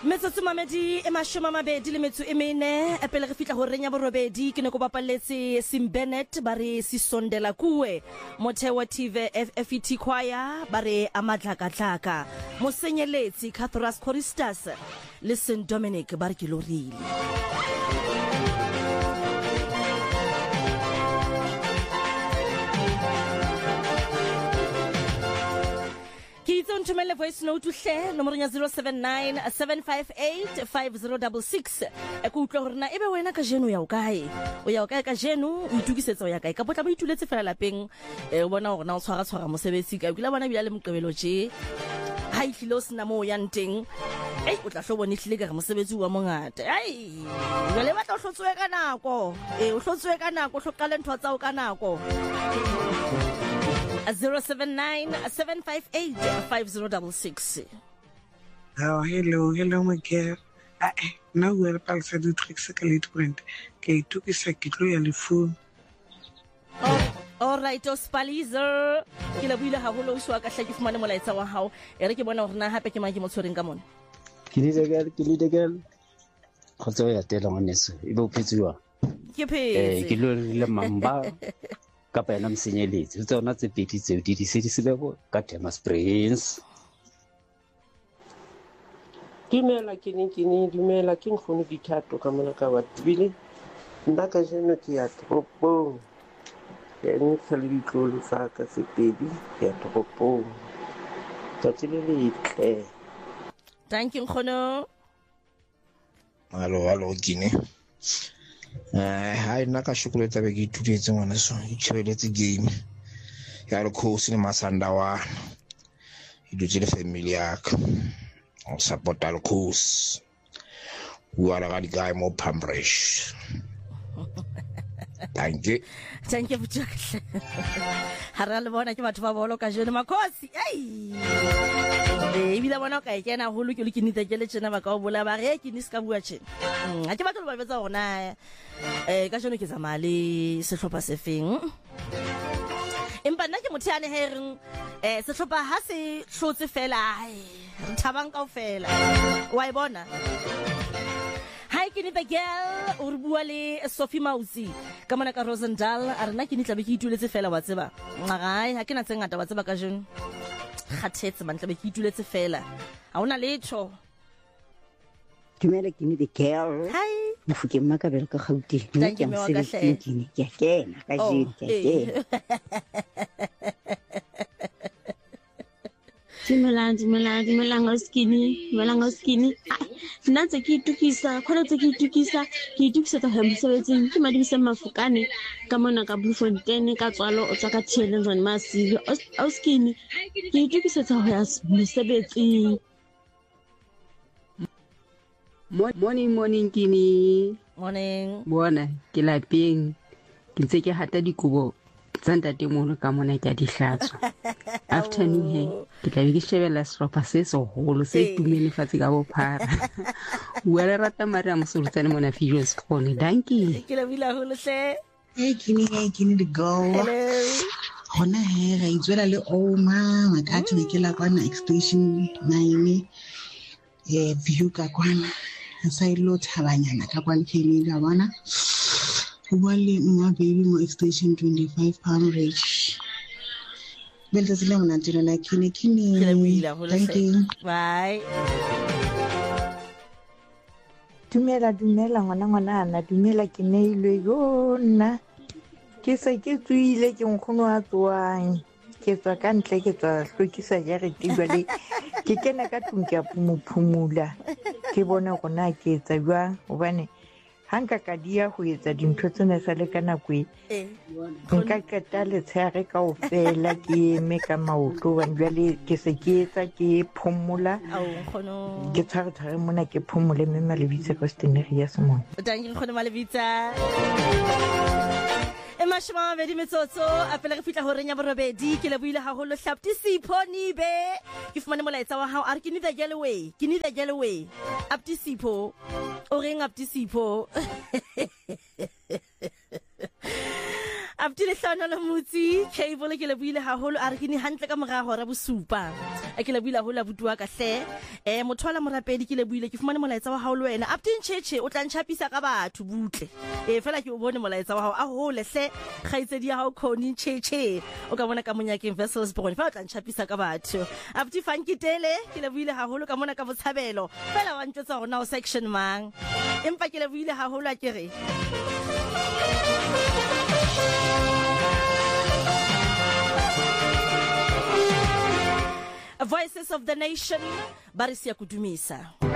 Metsotso mamedi e mashome a mabedi le metso e mene pele re fitla ho renya borobedi ke ne go bapalletse Sim Bennett ba re Sisondela kuwe Motheo TV FFT choir ba re amadlakatlaka mosenyeletsi Cathoras Choristas le St Dominic ba re ke lorile. Tumele voice note to share nomoro ya 079 758 5066 e go utlwa gorena ebe wena ka jeno ya o kae ka jeno o itukisetsa o ya kae ka botla ba ituletse fela lapeng o bona gore na o tshwara mosebetsi ka bila bona bila le moqebelo je ha ihlilo sina mo ya nteng o tla hlobone hlile ka mosebetsi wa mongata jale batla o hlotswe ka nako o hlotswe ka nako hlokale ntho tsa o ka nako 079 758 5066. Oh, hello, my girl. Now we're also doing tricks like a brand. Okay, took a second ya le phone. All right, Spalizer. Ke la buile ha holo o swa ka hlaki fumane molaetsa wa hao. E re ke bona hore na hape ke mang ke motshoreng ka mona. Ke le girl. Khotso ya tela ngwaneso. E be o phetsuwa. Ke phetse. Ke le mamba. Kapa yana msenyeletsi tsona tse pedi tseo di disedisebego ka Thomas Prince. Dumela ke nkgono dithato ka mona ka batbile nna ka jeno ke ya toropong ya ntsha le ditlolo tsa ka sepedi ya toropong tsatsi le letle. Thank you nkgono. Hello Gine. Hai nna ka shokoletsa be ke ithutetse ngwana so itshebeletse game ya le course le masanda wa idutse le family ya ka o support al course wa la ga di guy mo Pambresh. Thank you Butchakhle. Hara le bona ke batho ba bolo ka jeno makosi ebile bona ka kena holo ke le ke nita ke le tsena ba ka o bola ba re ke ni ska bua tshena a ke batlo ba betsa gona ka jeno ke zamale sehlopha se feng empa nna ke motho ane hereng sehlopha ha se hlotse fela re thabang kaofela wa e bona. Hi ke ni the girl o re bua le Sophie Mausi ka mona ka Rosendal a rena ke ni tlabe ke ituletse fela wa tseba ngai ha ke na tsengata wa tseba ka jeno khathetse man tlabe ke ituletse fela ha ona letho. Dumela ke ni the girl. Hi Mofukeng makabelo ka Gauteng nna ke mosebetsing ke kena ka jeno ke kena. Dumelang o skinny nna tse ke itukisa ke itukisetsa ho mosebetsing ke madibise mafukane ka mona ka Bloemfontein ka tswalo o tsaka Thieleng zone Masivi o skinny ke itukisetsa ho ya mosebetsing. Morning kini. Morning. Bona ke lapeng ke ntse ke hata dikubo tsa ntatemoholo ka mona ke a di hlatswa. Afternoon he ke tla be ke shebella sehlopha se seholo se tumeng fatshe ka bophara. Wa le rata mara mosolutsane mona Fijos khone danki ke la bila holo hle. Kini the girl. Hello. Hona he ga itswela le Oma makatho ke la kwana extension 9 view ka kwana sa ilo thabanyana ka kwana kene la bona wale mwa baby mo extension 25 Palm Ridge. Belta sile mona tilo na kini thank you bye. Dumela ngwana ana dumela ke neilwe yona ke sa ke tswile ke nkgono a tswang ke tswa ka ntle ke tswa hlokisa jare tibale ke kena ka tung ke phumula ke bona gona ke etsa jwang hobane hanka ka dia ho etsa dintho tsena sa le kana kwe nka keta le tshere ka o fela ke me ka maoto wa jwale ke se ke etsa ke phumula ke tsare mona ke phumule me malebitse ka steneria semona danki khone malebitsa mashima mabedi metsotso a pele re fitla ho renya borobedi ke le buile haholo Hlapti Sipho Nibe ke fumane molaetsa wa hao a re ke ni the getaway Apti Sipho o reng Apti Sipho a Abdi le hlano la mutsi cable ke le buile haholo a re ke ni hantle ka mora hora bosupa ke le buile haholo butua ka hle mothola morapedi ke le buile ke fumane molaetsa wa hao le wena Abdi Ncheche o tla ntshapisa ka batho butle fela ke o bone molaetsa wa hao a hole hle kgaitsedi ya hao Khoni Ncheche o ka bona ka monyakeng vessels borone fa o tla ntshapisa ka batho Abdi Fankitele ke le buile haholo ka mona ka botshabelo fela wa ntsetsa rona o section mang empa ke le buile haholo a ke re Voices of the Nation Barisia Kudumisa